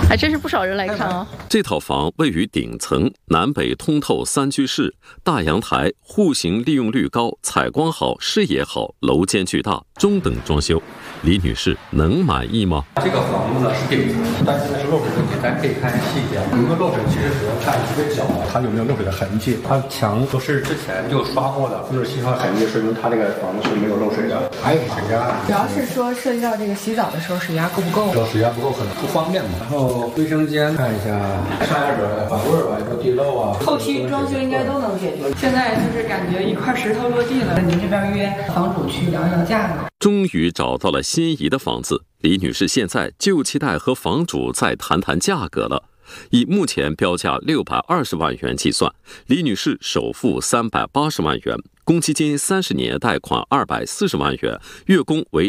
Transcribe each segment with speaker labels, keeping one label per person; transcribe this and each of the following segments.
Speaker 1: 还真是不少人来看哦。
Speaker 2: 这套房位于顶层，南北通透3居室，大阳台，户型利用率高，采光好，视野好，楼间巨大，中等装修。李女士能满意吗？
Speaker 3: 这个房子呢是顶层，但是呢是漏水问题，咱可以看细节。有一个漏水其实主要看一个角，它有没有漏水的痕迹。它墙都是之前就刷过的，就是细刷痕迹，说明它这个房子是没有漏水的。还有水压，
Speaker 4: 主要是说涉及到这个洗澡的时候水压够不够？
Speaker 3: 水压不够可能不方便嘛。然后卫生间看一下，上下边的反味儿吧，有地漏啊。
Speaker 4: 后期装修应该都能解决。现在就是感觉一块石头落地了，您这边约房主去聊聊价格。
Speaker 2: 终于找到了心仪的房子，李女士现在就期待和房主再谈谈价格了。以目前标价620万元计算，李女士首付380万元，公积金30年贷款240万元，月供为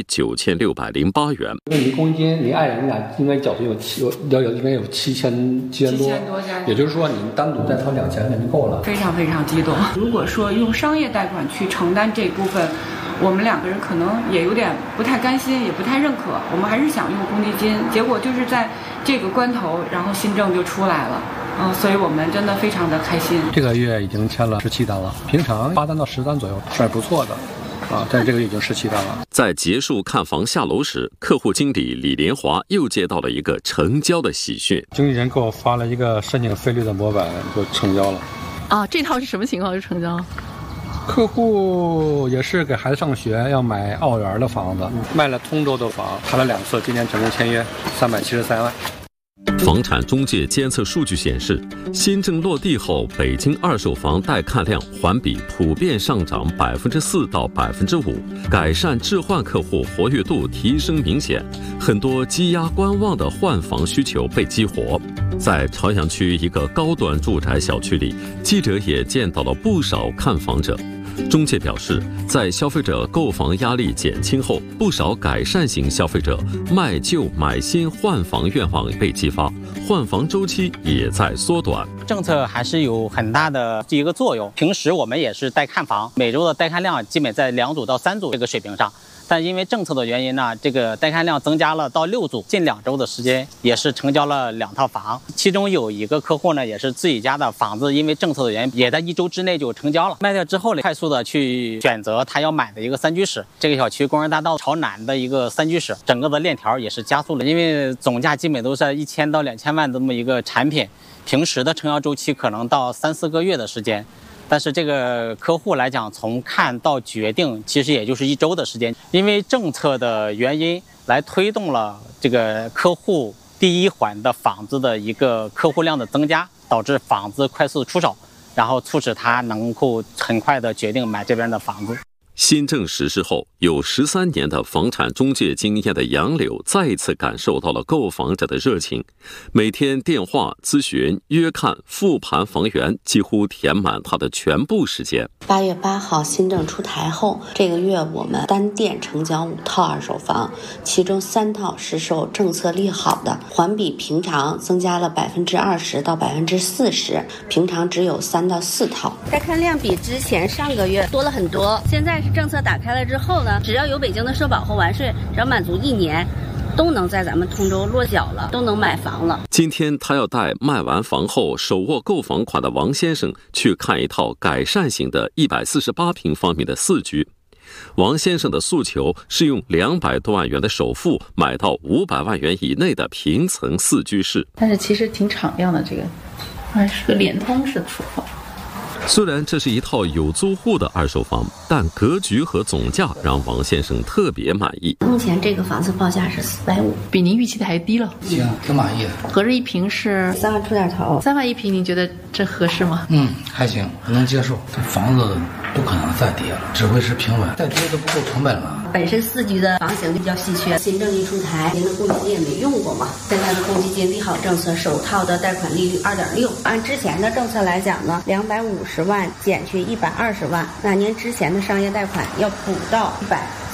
Speaker 2: 9608元。
Speaker 3: 因为您公积金，您爱人俩应该缴的应该有7000多，也就是说您单独再掏2000就够了。
Speaker 4: 非常非常激动。如果说用商业贷款去承担这部分，我们2个人可能也有点不太甘心，也不太认可。我们还是想用公积金，结果就是在这个关头，然后新政就出来了。所以我们真的非常的开心。
Speaker 3: 这个月已经签了17单了，平常8单到10单左右，算不错的。但这个已经17单了。
Speaker 2: 在结束看房下楼时，客户经理李连华又接到了一个成交的喜讯。
Speaker 3: 经纪人给我发了一个申请费率的模板，就成交了。
Speaker 1: 这套是什么情况就成交了？
Speaker 3: 客户也是给孩子上学，要买奥园的房子，卖了通州的房，谈了2次，今年成功签约373万。
Speaker 2: 房产中介监测数据显示，新政落地后，北京二手房带看量环比普遍上涨4%到5%，改善置换客户活跃度提升明显，很多积压观望的换房需求被激活。在朝阳区一个高端住宅小区里，记者也见到了不少看房者。中介表示，在消费者购房压力减轻后，不少改善型消费者卖旧买新换房愿望被激发，换房周期也在缩短。
Speaker 5: 政策还是有很大的一个作用。平时我们也是带看房，每周的带看量基本在2组到3组这个水平上。但因为政策的原因呢，这个带看量增加了到6组，近2周的时间也是成交了2套房。其中有一个客户呢，也是自己家的房子，因为政策的原因，也在1周之内就成交了。卖掉之后呢，快速的去选择他要买的一个3居室。这个小区工人大道朝南的一个3居室，整个的链条也是加速了，因为总价基本都是1000到2000万的这么一个产品，平时的成交周期可能到3-4个月的时间。但是这个客户来讲，从看到决定其实也就是1周的时间，因为政策的原因来推动了这个客户第一环的房子的一个客户量的增加，导致房子快速出手，然后促使他能够很快的决定买这边的房子。
Speaker 2: 新政实施后，有13年的房产中介经验的杨柳再一次感受到了购房者的热情，每天电话咨询、约看、复盘房源几乎填满他的全部时间。
Speaker 6: 8月8号新政出台后，这个月我们单店成交5套二手房，其中3套是受政策利好的，环比平常增加了20%到40%，平常只有3到4套。
Speaker 7: 带看量比之前上个月多了很多，现在政策打开了之后呢，只要有北京的社保和完税，只要满足1年，都能在咱们通州落脚了，都能买房了。
Speaker 2: 今天他要带卖完房后手握购房款的王先生去看一套改善型的148平方米的4居。王先生的诉求是用200多万元的首付买到500万元以内的平层4居室，
Speaker 1: 但是其实挺敞亮的，这个还是个连通式的书房。
Speaker 2: 虽然这是一套有租户的二手房，但格局和总价让王先生特别满意。
Speaker 7: 目前这个房子报价是450，
Speaker 1: 比您预期的还低了。
Speaker 8: 行，挺满意的。
Speaker 1: 合着一平是
Speaker 7: 3万出点头
Speaker 1: ，3万一平，您觉得这合适吗？
Speaker 8: 还行，能接受。这房子不可能再跌了，只会是平稳，再跌都不够成本了。
Speaker 7: 本身4居的房型比较稀缺，新政一出台，您的公积金也没用过嘛。现在的公积金利好政策，首套的贷款利率2.6%，按之前的政策来讲呢250万减去120万，那您之前的商业贷款要补到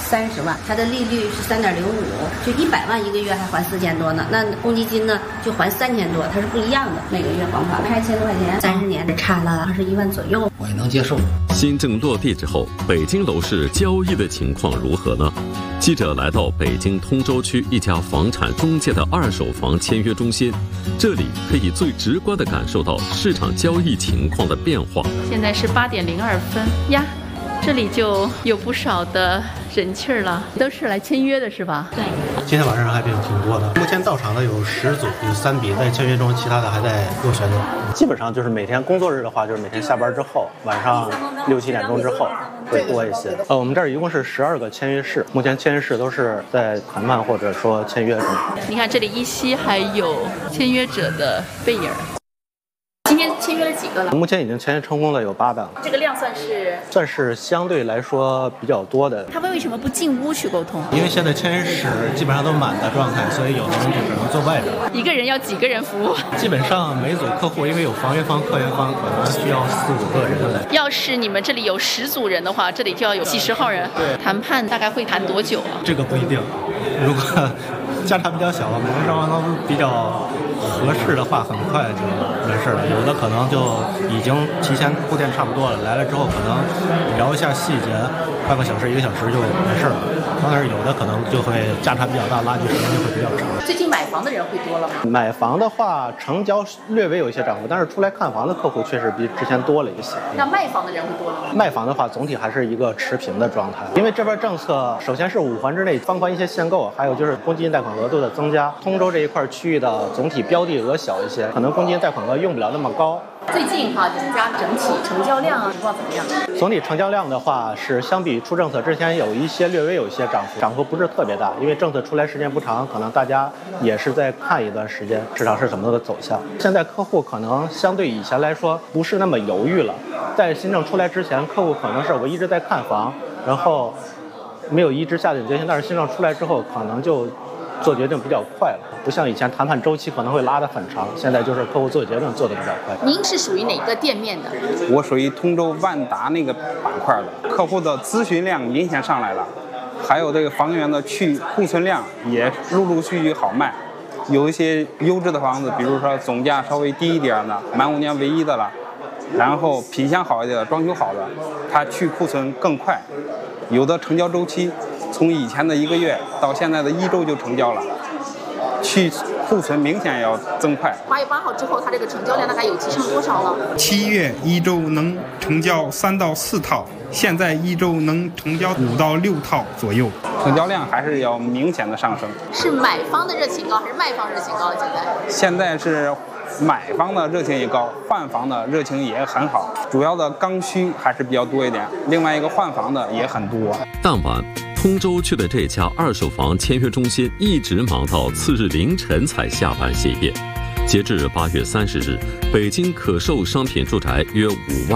Speaker 7: 30万，它的利率是3.05%，就100万一个月还还4000多呢，那公积金呢就还3000多，它是不一样的，每个月还款，开1000多块钱，30年差了21万左右，
Speaker 8: 我也能接受。
Speaker 2: 新政落地之后，北京楼市交易的情况如何呢？记者来到北京通州区一家房产中介的二手房签约中心，这里可以最直观地感受到市场交易情况的变化。
Speaker 1: 现在是8点02分呀，这里就有不少的人气儿了，都是来签约的是吧？
Speaker 7: 对。
Speaker 9: 今天晚上还挺多的，目前到场的有10组，有3笔在签约中，其他的还在落选中。基本上就是每天工作日的话，就是每天下班之后，晚上6、7点钟之后会多一些。我们这儿一共是12个签约室，目前签约室都是在谈判或者说签约中。
Speaker 1: 你看这里依稀还有签约者的背影。今天签约了几个了？
Speaker 9: 目前已经签约成功的有8档，
Speaker 1: 这个量算是
Speaker 9: 相对来说比较多的。
Speaker 1: 他们为什么不进屋去沟通？
Speaker 9: 因为现在签约室基本上都满的状态，所以有的人就只能坐外边。
Speaker 1: 一个人要几个人服务？
Speaker 9: 基本上每组客户因为有房源方、客源方，可能需要4、5个人来。
Speaker 1: 要是你们这里有10组人的话，这里就要有几十号人。对，谈判大概会谈多久啊？
Speaker 9: 这个不一定，如果价差比较小，每个双方都比较合适的话，很快就完事了。有的可能就已经提前铺垫差不多了，来了之后可能聊一下细节，半个小时、1个小时就完事了。但是有的可能就会价差比较大，拉锯时间就会比较长。
Speaker 1: 最近买房的人会多了吗？
Speaker 9: 买房的话，成交略微有一些涨幅，但是出来看房的客户确实比之前多了一些。
Speaker 1: 那卖房的人会多了吗？
Speaker 9: 卖房的话，总体还是一个持平的状态，因为这边政策首先是5环之内放宽一些限购，还有就是公积金贷款额度的增加。通州这一块区域的总体标的额小一些，可能公积金贷款额用不了那么高。
Speaker 1: 最近你们家整体成交量情况怎么样？
Speaker 9: 总体成交量的话，是相比出政策之前略微有一些涨幅不是特别大，因为政策出来时间不长，可能大家也是在看一段时间市场是怎么个走向。现在客户可能相对以前来说不是那么犹豫了，在新政出来之前，客户可能是我一直在看房，然后没有一直下定决心，但是新政出来之后，可能就做决定比较快了，不像以前谈判周期可能会拉得很长，现在就是客户做决定做得比较快。
Speaker 1: 您是属于哪个店面的？
Speaker 10: 我属于通州万达那个板块的，客户的咨询量明显上来了，还有这个房源的去库存量也陆陆续续好卖，有一些优质的房子，比如说总价稍微低一点的，满5年唯一的了，然后品相好一点的，装修好的，它去库存更快，有的成交周期从以前的1个月到现在的1周就成交了，去库存明显要增快。
Speaker 1: 8月8号之后，它这个成交量大概有提升多少了
Speaker 11: ？7月1周能成交3到4套，现在1周能成交5到6套左右，
Speaker 10: 成交量还是要明显的上升。
Speaker 1: 是买方的热情高还是卖方热情高？
Speaker 10: 现在是买方的热情也高，换房的热情也很好，主要的刚需还是比较多一点，另外一个换房的也很多。
Speaker 2: 当晚，通州区的这家二手房签约中心一直忙到次日凌晨才下班歇业。截至8月30日，北京可售商品住宅约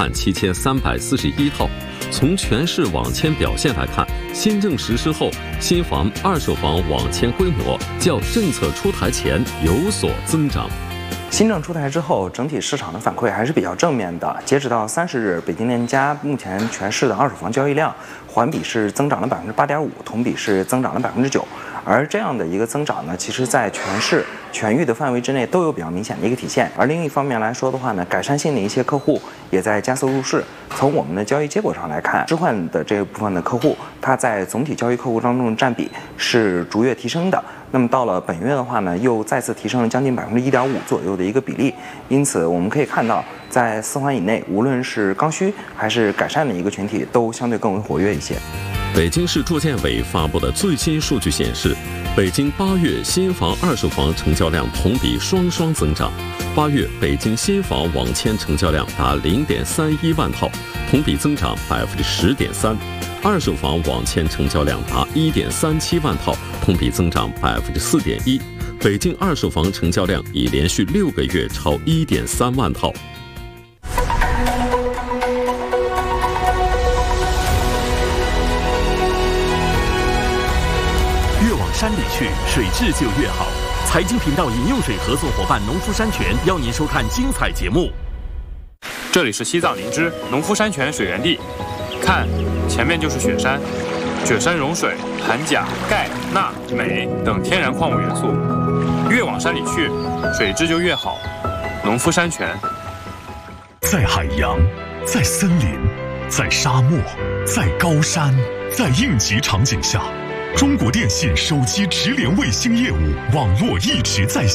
Speaker 2: 57341套。从全市网签表现来看，新政实施后，新房、二手房网签规模较政策出台前有所增长。
Speaker 12: 新政出台之后，整体市场的反馈还是比较正面的。截止到30日，北京链家目前全市的二手房交易量环比是增长了8.5%，同比是增长了9%。而这样的一个增长呢，其实在全市全域的范围之内都有比较明显的一个体现。而另一方面来说的话呢，改善性的一些客户也在加速入市。从我们的交易结果上来看，置换的这部分的客户，它在总体交易客户当中的占比是逐月提升的。那么到了本月的话呢，又再次提升了将近1.5%左右的一个比例。因此我们可以看到，在4环以内，无论是刚需还是改善的一个群体，都相对更为活跃一些。
Speaker 2: 北京市住建委发布的最新数据显示，北京8月新房、二手房成交量同比双增长。8月北京新房网签成交量达0.31万套，同比增长10.3%；二手房网签成交量达1.37万套，同比增长4.1%。北京二手房成交量已连续6个月超1.3万套。
Speaker 13: 山里去，水质就越好。财经频道饮用水合作伙伴农夫山泉邀您收看精彩节目。
Speaker 14: 这里是西藏林芝农夫山泉水源地，看，前面就是雪山， 雪山融水含钾、钙、钠、镁等天然矿物元素，越往山里去，水质就越好。农夫山泉。
Speaker 13: 在海洋，在森林，在沙漠，在高山，在应急场景下，中国电信手机直连卫星业务网络一直在线。